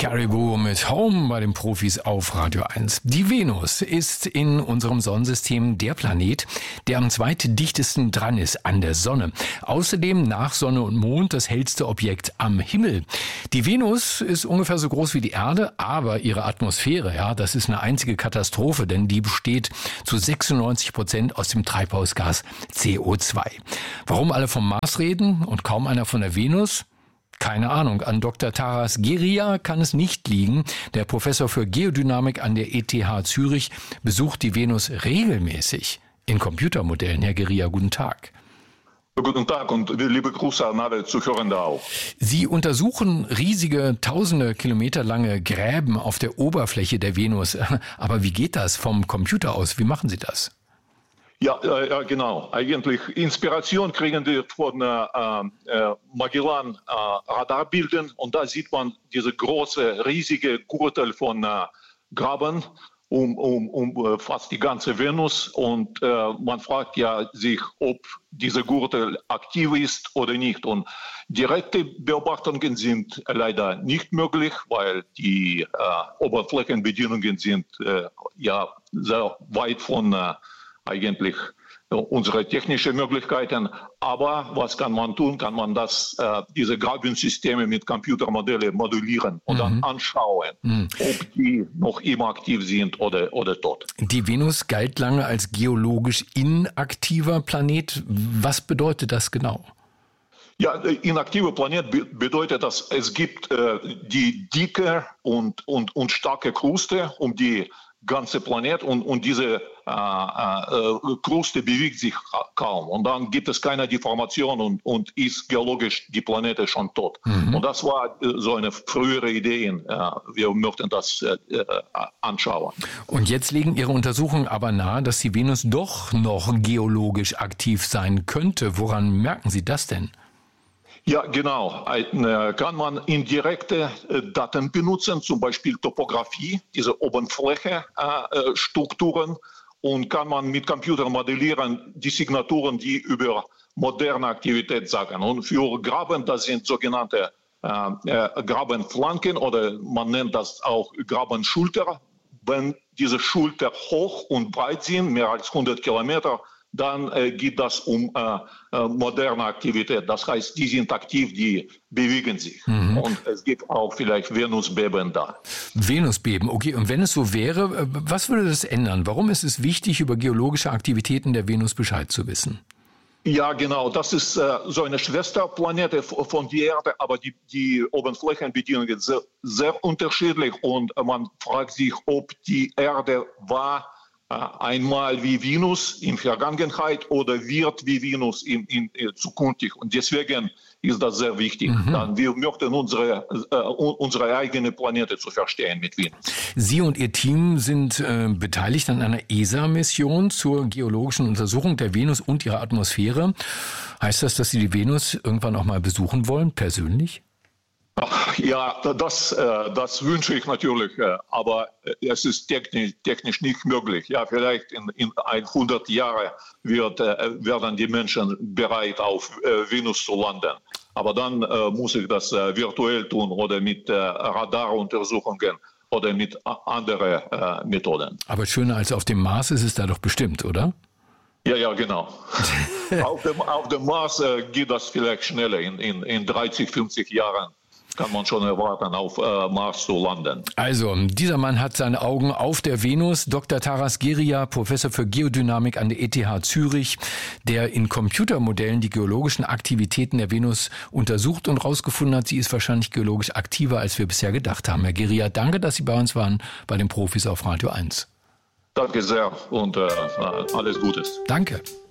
Caribou mit Home bei den Profis auf Radio 1. Die Venus ist in unserem Sonnensystem der Planet, der am zweitdichtesten dran ist an der Sonne. Außerdem nach Sonne und Mond das hellste Objekt am Himmel. Die Venus ist ungefähr so groß wie die Erde, aber ihre Atmosphäre, ja, das ist eine einzige Katastrophe, denn die besteht zu 96% aus dem Treibhausgas CO2. Warum alle vom Mars reden und kaum einer von der Venus? Keine Ahnung. An Dr. Taras Geria kann es nicht liegen. Der Professor für Geodynamik an der ETH Zürich besucht die Venus regelmäßig in Computermodellen. Herr Geria, guten Tag. Guten Tag und liebe Grüße an alle Zuhörende auch. Sie untersuchen riesige, tausende Kilometer lange Gräben auf der Oberfläche der Venus. Aber wie geht das vom Computer aus? Wie machen Sie das? Ja, genau. Eigentlich Inspiration kriegen wir von Magellan Radarbildern und da sieht man diese große, riesige Gürtel von Graben um fast die ganze Venus und man fragt ja sich, ob dieser Gürtel aktiv ist oder nicht. Und direkte Beobachtungen sind leider nicht möglich, weil die Oberflächenbedingungen sind ja sehr weit von eigentlich unsere technischen Möglichkeiten. Aber was kann man tun? Kann man diese Grabensysteme mit Computermodellen modellieren und dann anschauen, ob die noch immer aktiv sind oder tot. Die Venus galt lange als geologisch inaktiver Planet. Was bedeutet das genau? Ja, inaktiver Planet bedeutet, dass es gibt die dicke und starke Kruste um die ganze Planet und diese Kruste bewegt sich kaum und dann gibt es keine Deformation und ist geologisch die Planet schon tot. Und das war so eine frühere Idee. Wir möchten das anschauen. Und jetzt legen Ihre Untersuchungen aber nahe, dass die Venus doch noch geologisch aktiv sein könnte. Woran merken Sie das denn? Ja, genau. Kann man indirekte Daten benutzen, zum Beispiel Topographie, diese Oberfläche-Strukturen, und kann man mit Computern modellieren die Signaturen, die über moderne Aktivität sagen. Und für Graben, das sind sogenannte Grabenflanken oder man nennt das auch Grabenschulter. Wenn diese Schulter hoch und breit sind, mehr als 100 Kilometer, dann geht das um moderne Aktivität. Das heißt, die sind aktiv, die bewegen sich. Und es gibt auch vielleicht Venusbeben da. Venusbeben, okay. Und wenn es so wäre, was würde das ändern? Warum ist es wichtig, über geologische Aktivitäten der Venus Bescheid zu wissen? Ja, genau. Das ist so eine Schwesterplanete von der Erde, aber die Oberflächenbedingungen sind sehr unterschiedlich und man fragt sich, ob die Erde war einmal wie Venus in Vergangenheit oder wird wie Venus in zukünftig. Und deswegen ist das sehr wichtig. Dann wir möchten unsere eigene Planete zu verstehen mit Venus. Sie und Ihr Team sind beteiligt an einer ESA-Mission zur geologischen Untersuchung der Venus und ihrer Atmosphäre. Heißt das, dass Sie die Venus irgendwann auch mal besuchen wollen, persönlich? Ja, das wünsche ich natürlich, aber es ist technisch nicht möglich. Ja, vielleicht in 100 Jahren werden die Menschen bereit, auf Venus zu landen. Aber dann muss ich das virtuell tun oder mit Radaruntersuchungen oder mit anderen Methoden. Aber schöner als auf dem Mars ist es da doch bestimmt, oder? Ja, genau. auf dem Mars geht das vielleicht schneller. In 30, 50 Jahren kann man schon erwarten, auf Mars zu landen. Also, dieser Mann hat seine Augen auf der Venus. Dr. Taras Geria, Professor für Geodynamik an der ETH Zürich, der in Computermodellen die geologischen Aktivitäten der Venus untersucht und herausgefunden hat, sie ist wahrscheinlich geologisch aktiver, als wir bisher gedacht haben. Herr Geria, danke, dass Sie bei uns waren, bei den Profis auf Radio 1. Danke sehr und alles Gutes. Danke.